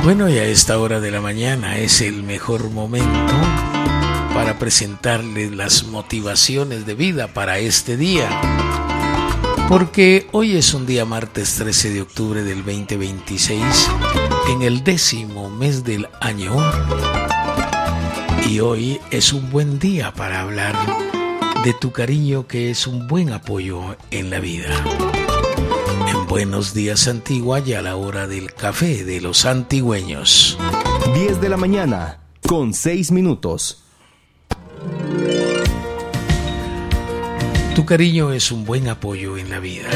Bueno, y a esta hora de la mañana es el mejor momento para presentarles las motivaciones de vida para este día. Porque hoy es un día martes 13 de octubre del 2026, en el 10º mes del año. Y hoy es un buen día para hablar de tu cariño, que es un buen apoyo en la vida. En Buenos Días Antigua y a la hora del café de los antigüeños. 10 de la mañana, con 6 minutos. Tu cariño es un buen apoyo en la vida.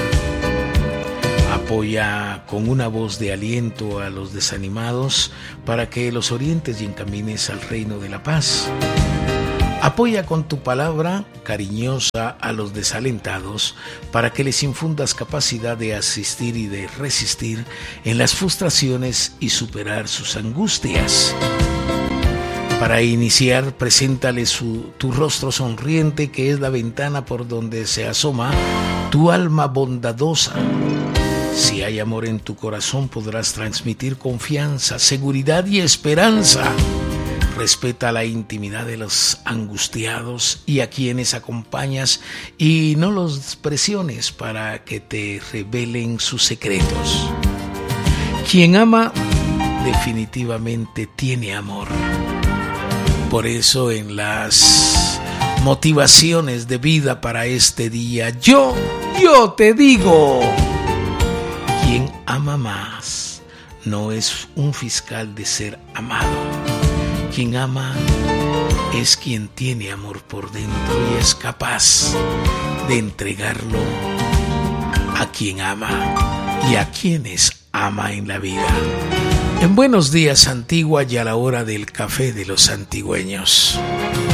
Apoya con una voz de aliento a los desanimados para que los orientes y encamines al reino de la paz. Apoya con tu palabra cariñosa a los desalentados para que les infundas capacidad de asistir y de resistir en las frustraciones y superar sus angustias. Para iniciar, preséntales tu rostro sonriente, que es la ventana por donde se asoma tu alma bondadosa. Si hay amor en tu corazón, podrás transmitir confianza, seguridad y esperanza. Respeta la intimidad de los angustiados y a quienes acompañas, y no los presiones para que te revelen sus secretos. Quien ama definitivamente tiene amor. Por eso en las motivaciones de vida para este día, yo te digo, quien ama más no es un fiscal de ser amado. Quien ama es quien tiene amor por dentro y es capaz de entregarlo a quien ama y a quienes ama en la vida. En Buenos Días Antigua y a la hora del café de los antigüeños.